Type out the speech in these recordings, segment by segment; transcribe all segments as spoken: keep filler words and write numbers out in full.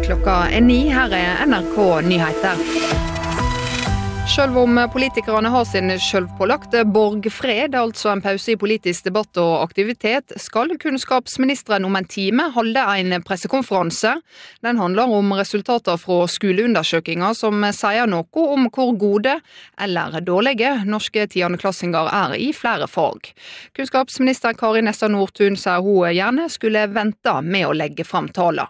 Klokka er ni, her er N R K Nyheter. Selv om politikerne har sin selvpålagte borgfred, altså en pause i politisk debatt og aktivitet, skal kunnskapsministeren om en time holde en pressekonferanse. Den handler om resultater fra skoleundersøkelser som sier noe om hvor gode eller dårlige norske tiendeklassinger er i flere fag. Kunnskapsminister Kari Nessa Nordtun sier hun gjerne skulle vente med å legge frem tallene.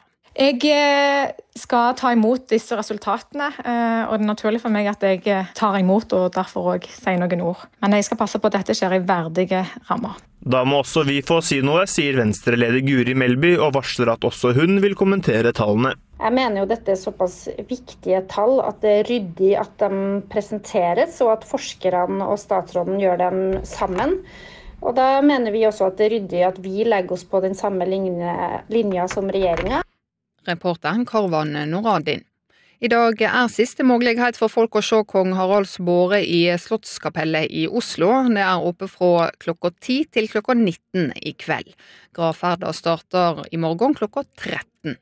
Jeg skal ta imot disse resultatene, og det er naturlig for meg at jeg tar imot og derfor også sier noen ord. Men jeg skal passe på at dette skjer i verdige rammer. Da må også vi få si noe, sier Venstre-leder Guri Melby, og varsler at også hun vil kommentere tallene. Jeg mener jo dette er såpass viktige tall at det er ryddig at de presenteres, og at forskerne og statsråden gjør dem sammen. Og da mener vi også at det er ryddig at vi legger oss på den samme linja som regjeringen. Reporteren Karvan Noradin. I dag er siste mulighet for folk å se kong Haralds båre i Slottskapellet i Oslo. Det er oppe fra klokka ti til klokka nitten i kveld. Gravferden starter i morgen klokka tretten.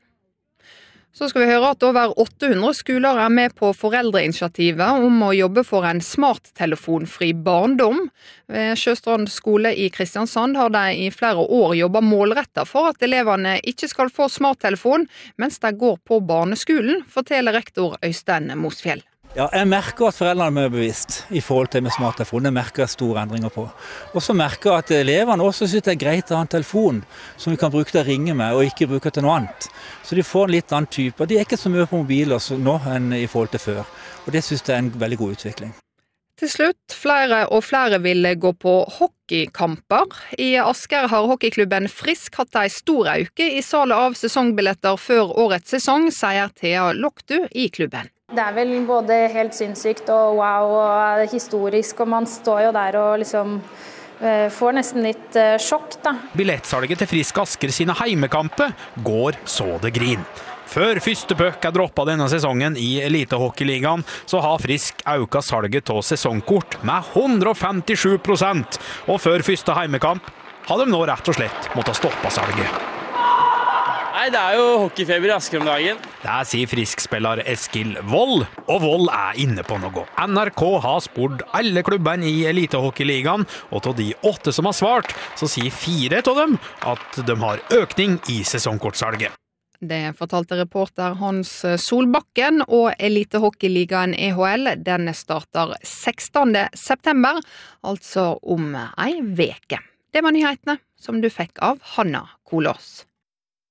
Så skal vi høre at over åtte hundre skoler er med på foreldreinitiativet om å jobbe for en smarttelefonfri barndom. Ved Sjøstrand skole i Kristiansand har de i flere år jobbet målrettet for at elevene ikke skal få smarttelefon mens de går på barneskolen, forteller rektor Øystein Mosfjell. Ja, jeg merker at foreldrene er mer bevisst i forhold til med smarttelefon. Jeg merker store endringer på. Og så merker jeg at elevene også synes det er greit å ha en telefon som vi kan bruke til å ringe med, og ikke bruke til noe annet. Så de får en litt annen type. De er ikke så mye på mobiler nå enn i forhold til før. Og det synes jeg er en veldig god utvikling. Til slutt, flere og flere vil gå på hockeykamper. I Asker har hockeyklubben Frisk hatt en stor øke i salet av sesongbilletter før årets sesong, sier Thea Loktu i klubben. Det er vel både helt sinnssykt og wow og historisk, og man står jo der og liksom får nesten litt sjokk da. Billettsalget til Frisk Asker sine heimekamper går så det grin. Før første pøk er droppet denne sesongen i Elitehockeyligaen, så har Frisk auka salget av sesongkort med hundre og femtisju prosent. Og før første heimekamp har de nå rett og slett måttet stoppe salget. Nei, det er jo hockeyfeber i Asker om dagen. Det sier Frisk-spiller Eskil Vold, og Vold er inne på noe. N R K har spurt alle klubbene i Elitehockeyligaen, og til de åtte som har svart, så sier fire av dem at de har økning i sesongkortsalget. Det fortalte reporter Hans Solbakken, og Elitehockeyligaen E H L den starter sekstende september, altså om ei veke. Det var nyhetene som du fikk av Hanna Kolås.